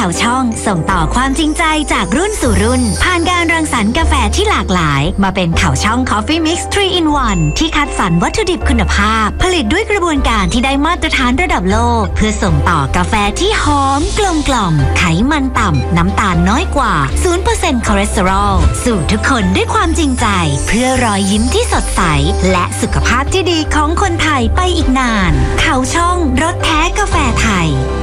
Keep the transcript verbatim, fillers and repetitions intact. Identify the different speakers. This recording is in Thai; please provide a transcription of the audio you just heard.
Speaker 1: เขาช่องส่งต่อความจริงใจจากรุ่นสู่รุ่นผ่านการรังสรรค์กาแฟที่หลากหลายมาเป็นเขาช่อง Coffee Mix ทรี อิน วัน ที่คัดสรรวัตถุดิบคุณภาพผลิตด้วยกระบวนการที่ได้มาตรฐานระดับโลกเพื่อส่งต่อกาแฟที่หอมกลมกล่อมไขมันต่ำน้ำตาลน้อยกว่า ศูนย์เปอร์เซ็นต์ คอเลสเตอรอลสู่ทุกคนด้วยความจริงใจเพื่อรอยยิ้มที่สดใสและสุขภาพที่ดีของคนไทยไปอีกนานเขาช่องรสแท้กาแฟไทย